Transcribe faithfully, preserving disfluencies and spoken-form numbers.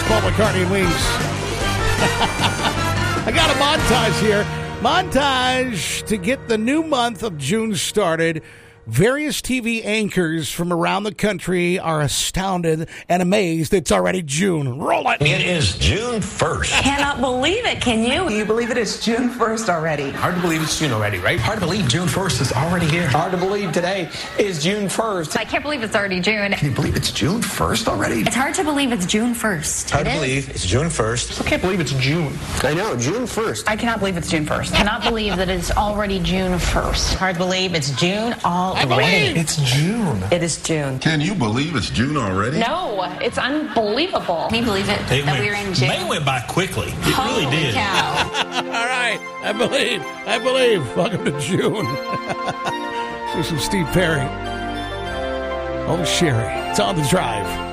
Paul McCartney and Wings. I got a montage here. Montage to get the new month of June started. Various T V anchors from around the country are astounded and amazed it's already June. Roll it. It is June first. Cannot believe it, can you? Can you believe it? It's June first already. Hard to believe it's June already, right? Hard to believe June first is already here. Hard to believe today is June first. I can't believe it's already June. Can you believe it's June first already? It's hard to believe it's June first. Hard It to is. believe it's June first. I can't believe it's June. I know, June first. I cannot believe it's June first. Cannot believe that it's already June first. Hard to believe it's June already. I believe. It's June. It is June. Can you believe it's June already? No, it's unbelievable. Can you believe it, It that went, we're in June? May went by quickly. It Holy really did. cow. All right. I believe. I believe. Welcome to June. See some Steve Perry. Oh, Sherry. It's on the drive.